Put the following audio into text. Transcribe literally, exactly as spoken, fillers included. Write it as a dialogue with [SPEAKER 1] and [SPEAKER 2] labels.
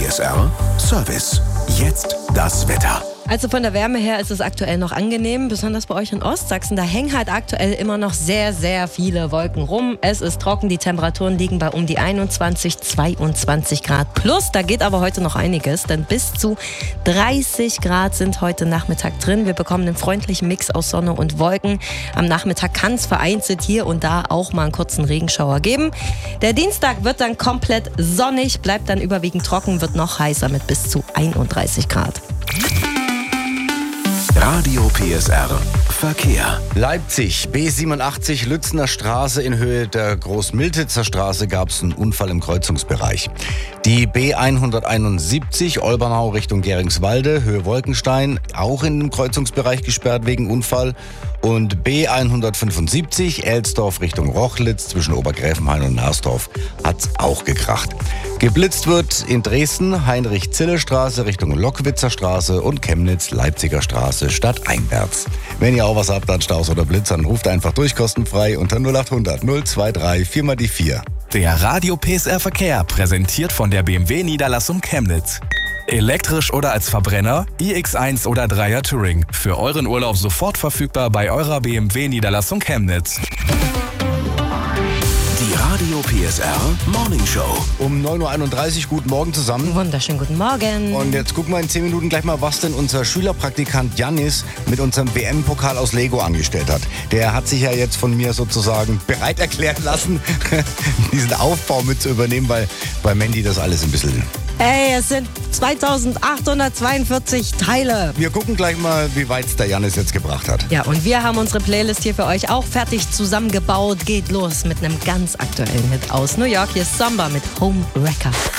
[SPEAKER 1] S R Service. Jetzt das Wetter.
[SPEAKER 2] Also von der Wärme her ist es aktuell noch angenehm, besonders bei euch in Ostsachsen. Da hängen halt aktuell immer noch sehr, sehr viele Wolken rum. Es ist trocken, die Temperaturen liegen bei um die einundzwanzig, zweiundzwanzig Grad plus. Da geht aber heute noch einiges, denn bis zu dreißig Grad sind heute Nachmittag drin. Wir bekommen einen freundlichen Mix aus Sonne und Wolken. Am Nachmittag kann es vereinzelt hier und da auch mal einen kurzen Regenschauer geben. Der Dienstag wird dann komplett sonnig, bleibt dann überwiegend trocken, wird noch heißer mit bis zu einunddreißig Grad.
[SPEAKER 1] Radio P S R Verkehr.
[SPEAKER 3] Leipzig, B siebenundachtzig, Lützner Straße in Höhe der Großmiltitzer Straße gab es einen Unfall im Kreuzungsbereich. Die B hunderteinundsiebzig, Olbernau Richtung Geringswalde, Höhe Wolkenstein, auch in dem Kreuzungsbereich gesperrt wegen Unfall. Und B hundertfünfundsiebzig, Elsdorf Richtung Rochlitz zwischen Obergräfenhain und Narsdorf hat's auch gekracht. Geblitzt wird in Dresden Heinrich-Zille-Straße Richtung Lockwitzer Straße und Chemnitz-Leipziger Straße stadteinwärts. Wenn ihr auch was habt an Staus oder Blitz, dann ruft einfach durch kostenfrei unter null acht hundert null zwei drei vier mal die vier.
[SPEAKER 4] Der Radio P S R Verkehr, präsentiert von der B M W Niederlassung Chemnitz. Elektrisch oder als Verbrenner, i X eins oder Dreier Touring. Für euren Urlaub sofort verfügbar bei eurer B M W Niederlassung Chemnitz.
[SPEAKER 1] Die Radio P S R Morning Show.
[SPEAKER 3] Um neun Uhr einunddreißig, guten Morgen zusammen.
[SPEAKER 2] Wunderschönen guten Morgen.
[SPEAKER 3] Und jetzt gucken wir in zehn Minuten gleich mal, was denn unser Schülerpraktikant Janis mit unserem W M-Pokal aus Lego angestellt hat. Der hat sich ja jetzt von mir sozusagen bereit erklären lassen, diesen Aufbau mit zu übernehmen, weil bei Mandy das alles ein bisschen...
[SPEAKER 2] Ey, es sind zweitausendachthundertzweiundvierzig Teile.
[SPEAKER 3] Wir gucken gleich mal, wie weit es der Janis jetzt gebracht hat.
[SPEAKER 2] Ja, und wir haben unsere Playlist hier für euch auch fertig zusammengebaut. Geht los mit einem ganz aktuellen Hit aus New York. Hier ist Samba mit Home Wrecker.